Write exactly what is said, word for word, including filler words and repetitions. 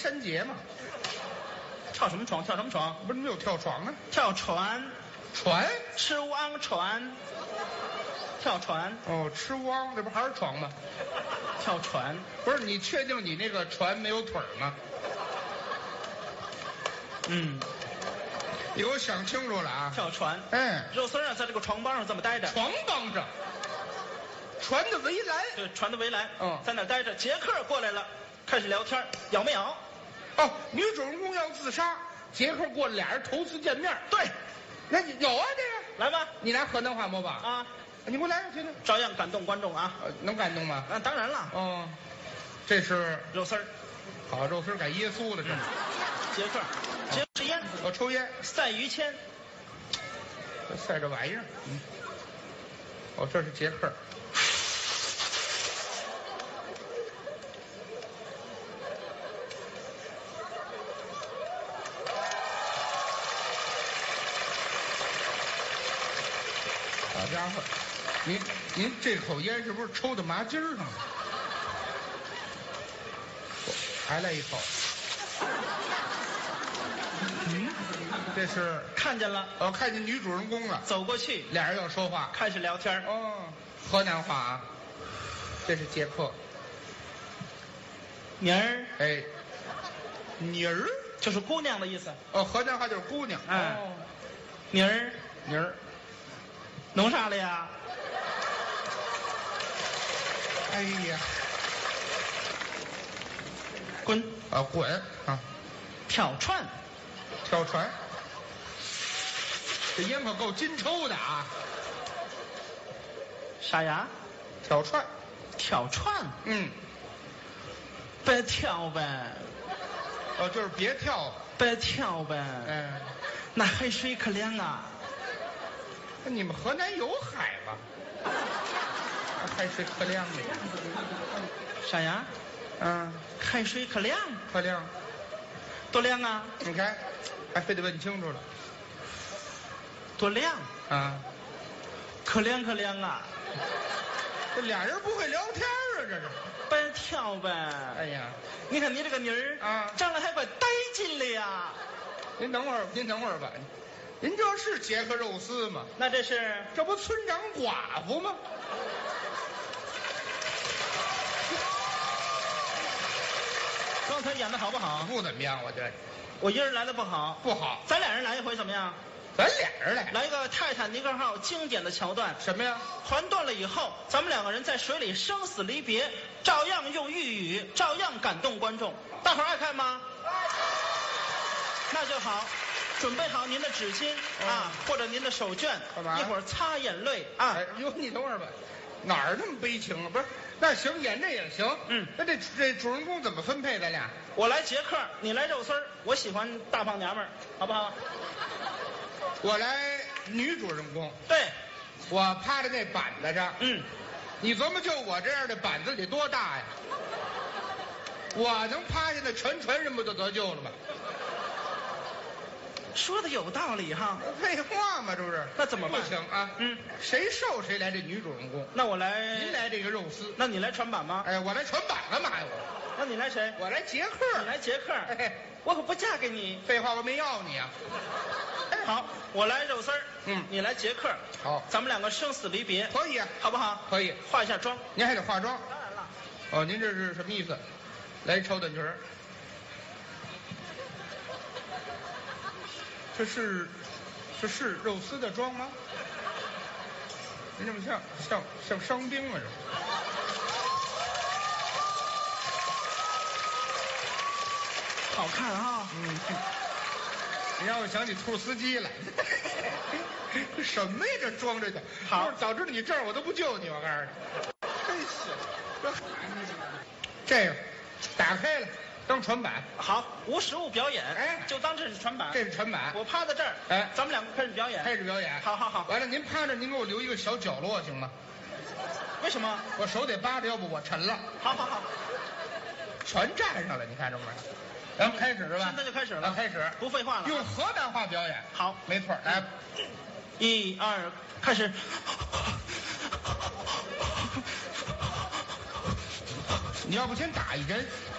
山节嘛。 跳什么床？跳什么床？ 不是没有跳床啊？ 跳船， 船？ 吃汪船，跳船。 哦，吃汪，这不还是床吗？ 跳船。 不是，你确定你那个船没有腿吗？ 嗯， 你给我想清楚了啊！ 跳船。 哎， 肉丝啊，在这个床帮上这么待着。 床帮上，船的围栏。 对，船的围栏。 嗯， 在那儿待着。杰克过来了，开始聊天，咬没咬？ 哦，女主人公要自杀，杰克过来，俩人头次见面。 对， 那你有啊这个？ 来吧， 你来河南话模仿啊！ 你给我来听听， 照样感动观众啊！ 呃，能感动吗？ 那、啊、当然了。 哦，这是肉丝儿， 好肉丝儿改耶稣了，这是。 杰克，杰克是烟， 我抽烟， 赛于谦， 赛这玩意儿。嗯，哦，这是杰克。好家伙，您您这口烟是不是抽到麻筋儿上了？还来一口。嗯，这是看见了， 我、哦、看见女主人公了， 走过去， 俩人要说话， 开始聊天。 哦，河南话啊，这是杰克。 妮儿， 哎，妮儿就是姑娘的意思。 哦，河南话就是姑娘。 哎， 哦， 妮儿， 妮儿。 弄啥了呀？ 哎呀， 滚！ 啊，滚啊！ 跳船， 跳船，这烟可够金抽的啊！ 啥呀？ 跳船， 跳船。 嗯， 别跳呗。 哦，就是别跳， 别跳呗。 嗯， 那海水可凉啊。 你们河南有海吗？海水可凉了。 啥呀？ 嗯， 海水可凉。 可凉。 多凉啊！ 你看，还非得问清楚了。 多凉啊！ 可凉可凉啊！ 这俩人不会聊天啊，这是。 别跳呗！ 哎呀， 你看你这个妮儿啊， 长得还怪带劲的呀！ 您等会儿，您等会儿吧。您这是杰克肉丝吗？ 那这是这不村长寡妇吗？ 刚才演的好不好？ 不怎么样，我觉得。 我一人来的不好。 不好。 咱俩人来一回怎么样？ 咱俩人来。 来一个泰坦尼克号经典的桥段。 什么呀？ 船断了以后，咱们两个人在水里生死离别，照样用粤语，照样感动观众。大伙儿爱看吗？那就好。准备好您的纸巾、哦、啊，或者您的手绢， 干嘛？ 一会儿擦眼泪啊。 哎呦，你等会儿吧，哪儿那么悲情啊？不是，那行，演这也行。 嗯， 那这这主人公怎么分配？咱俩， 我来杰克，你来肉丝儿，我喜欢大胖娘们儿，好不好？ 我来女主人公。 对， 我趴在那板子上。 嗯， 你琢磨，就我这样的板子得多大呀？我能趴下，那全船人不就得救了吗？ 说的有道理哈， 废话嘛，这不是？ 那怎么办？ 不行啊， 嗯， 谁瘦谁来这女主人公。 那我来， 您来这个肉丝。 那你来船板吗？ 哎，我来船板干嘛呀？我， 那你来谁？ 我来杰克。 你来杰克。 哎， 我可不嫁给你。 废话，我没要你啊。 哎，好，我来肉丝儿， 嗯， 你来杰克。 好， 咱们两个生死离别。 可以啊， 好不好？ 可以。 化一下妆。 您还得化妆。 当然了。 哦，您这是什么意思？来超短裙儿。这是，这是肉丝的妆吗？您这么像像像伤兵啊？这好看啊！ 嗯，你让我想起兔司机来。什么呀？这装这个好，早知道你这儿我都不救你，我告诉你。真是，这个打开了。当船板。 好，无实物表演， 哎， 就当这是船板。 这是船板。 我趴在这儿， 哎， 咱们两个开始表演。 开始表演。 好好好。 完了，您趴着，您给我留一个小角落行吗？ 为什么？ 我手得扒着，要不我沉了。 好好好。 全站上了，你看这不是？咱们开始是吧？ 现在就开始了。 开始， 不废话了。 用河南话表演。 好， 没错。来， 一二，开始。 你要不先打一针？